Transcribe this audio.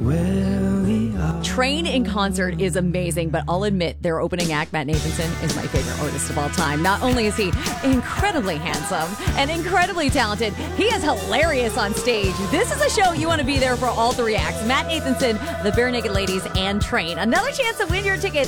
Train in concert is amazing, but I'll admit their opening act, Matt Nathanson, is my favorite artist of all time. Not only is he incredibly handsome and incredibly talented, he is hilarious on stage. This is a show you want to be there for all three acts. Matt Nathanson, the Bare Naked Ladies, and Train. Another chance to win your tickets